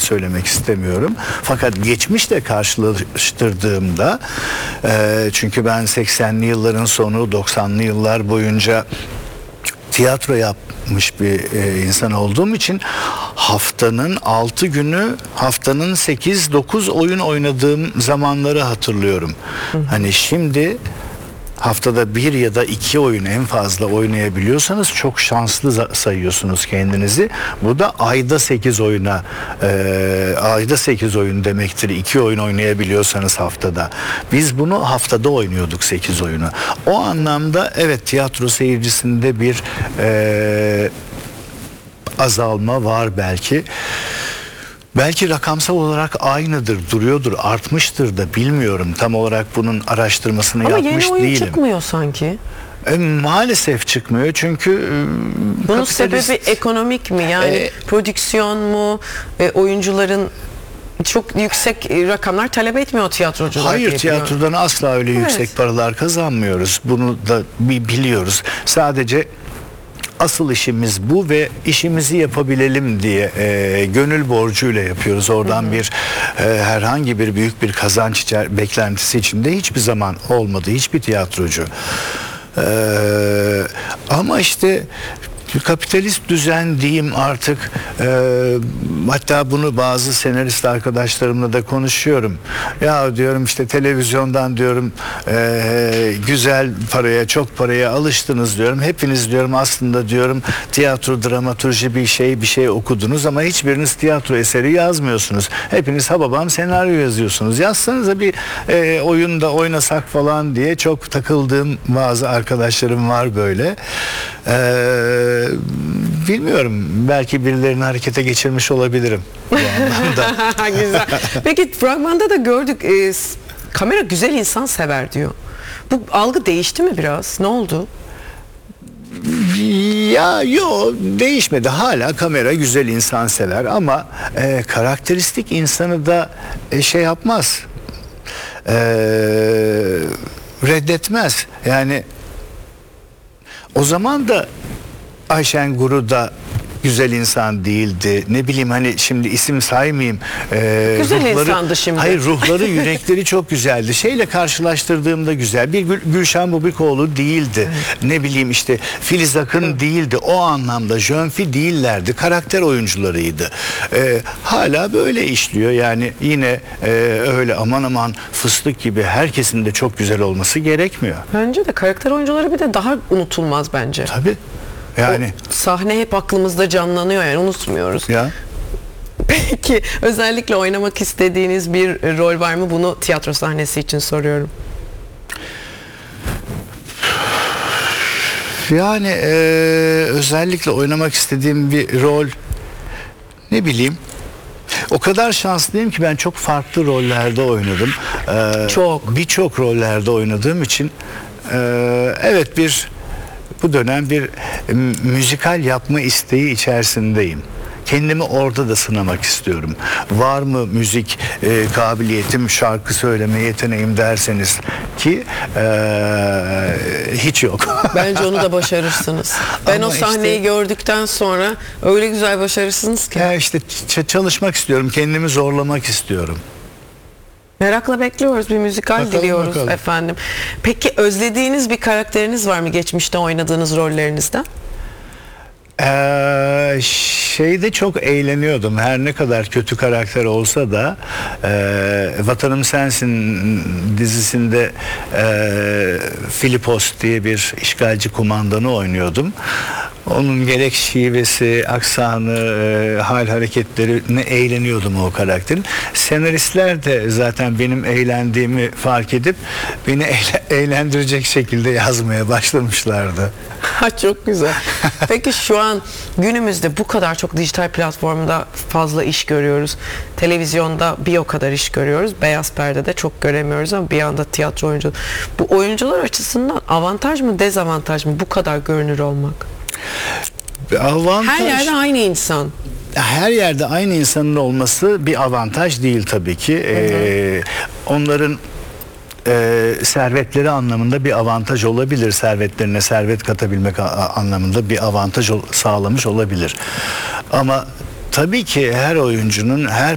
söylemek istemiyorum. Fakat geçmişle karşılaştırdığımda çünkü ben 80'li yılların sonu 90'lı yıllar boyunca tiyatro yapmış bir insan olduğum için haftanın 6 günü, haftanın 8-9 oyun oynadığım zamanları hatırlıyorum. Hani şimdi haftada 1 ya da 2 oyun en fazla oynayabiliyorsanız çok şanslı sayıyorsunuz kendinizi. Bu da ayda 8 oyuna ayda 8 oyun demektir. 2 oyun oynayabiliyorsanız haftada. Biz bunu haftada oynuyorduk 8 oyunu. O anlamda evet, tiyatro seyircisinde bir azalma var belki. Belki rakamsal olarak aynıdır, duruyordur, artmıştır da bilmiyorum. Tam olarak bunun araştırmasını yapmış değilim. Ama yeni oyun çıkmıyor sanki. Maalesef çıkmıyor çünkü bunun sebebi ekonomik mi? Yani prodüksiyon mu? Oyuncuların çok yüksek rakamlar talep etmiyor tiyatrocular. Hayır, tiyatrodan asla öyle yüksek paralar kazanmıyoruz. Bunu da biliyoruz. Sadece asıl işimiz bu ve işimizi yapabilelim diye gönül borcuyla yapıyoruz. Oradan bir herhangi bir büyük bir kazanç beklentisi içinde hiçbir zaman olmadı hiçbir tiyatrocu. Ama işte kapitalist düzen diyeyim artık, hatta bunu bazı senarist arkadaşlarımla da konuşuyorum. Ya diyorum, işte televizyondan diyorum güzel paraya, çok paraya alıştınız diyorum. Hepiniz diyorum aslında diyorum tiyatro, dramaturji bir şey okudunuz ama hiçbiriniz tiyatro eseri yazmıyorsunuz. Hepiniz hababam senaryo yazıyorsunuz. Yazsanıza bir oyunda oynasak falan diye çok takıldığım bazı arkadaşlarım var böyle. Bilmiyorum, belki birilerini harekete geçirmiş olabilirim bu anlamda. Güzel. Peki fragmanda da gördük, kamera güzel insan sever diyor. Bu algı değişti mi biraz? Ne oldu? Ya yok, değişmedi. Hala kamera güzel insan sever ama karakteristik insanı da şey yapmaz. Reddetmez. Yani o zaman da Ayşen Guru da güzel insan değildi. Ne bileyim, hani şimdi isim saymayayım. Güzel insandı şimdi. Hayır, ruhları, yürekleri çok güzeldi. Şeyle karşılaştırdığımda güzel. Bir Gülşen Bubikoğlu değildi. Ne bileyim işte Filiz Akın değildi. O anlamda Jönfi değillerdi. Karakter oyuncularıydı. Hala böyle işliyor. Yani yine öyle aman aman fıstık gibi herkesin de çok güzel olması gerekmiyor. Bence de karakter oyuncuları bir de daha unutulmaz bence. Tabii. Yani o sahne hep aklımızda canlanıyor, yani unutmuyoruz. Ya. Peki özellikle oynamak istediğiniz bir rol var mı? Bunu tiyatro sahnesi için soruyorum. Yani özellikle oynamak istediğim bir rol, ne bileyim. O kadar şanslıyım ki ben çok farklı rollerde oynadım. Birçok rollerde oynadığım için evet, bu dönem bir müzikal yapma isteği içerisindeyim. Kendimi orada da sınamak istiyorum. Var mı müzik kabiliyetim, şarkı söyleme yeteneğim derseniz ki hiç yok. Bence onu da başarırsınız. Ben o sahneyi gördükten sonra öyle güzel başarırsınız ki. İşte çalışmak istiyorum, kendimi zorlamak istiyorum. Merakla bekliyoruz, bir müzikal diliyoruz efendim. Peki özlediğiniz bir karakteriniz var mı geçmişte oynadığınız rollerinizden? Şeyde çok eğleniyordum. Her ne kadar kötü karakter olsa da Vatanım Sensin dizisinde Filipos diye bir işgalci kumandanı oynuyordum. Onun gerek şivesi, aksanı, hal hareketlerine eğleniyordum o karakterin. Senaristler de zaten benim eğlendiğimi fark edip beni eğlendirecek şekilde yazmaya başlamışlardı. Çok güzel. Peki şu an günümüzde bu kadar çok dijital platformda fazla iş görüyoruz. Televizyonda bir o kadar iş görüyoruz. Beyaz perdede çok göremiyoruz ama bir anda tiyatro oyuncu. Bu oyuncular açısından avantaj mı, dezavantaj mı bu kadar görünür olmak? Avantaj. Her yerde aynı insan. Her yerde aynı insanın olması bir avantaj değil tabii ki. Onların servetleri anlamında bir avantaj olabilir. Servetlerine servet katabilmek anlamında bir avantaj sağlamış olabilir. Ama tabii ki her oyuncunun, her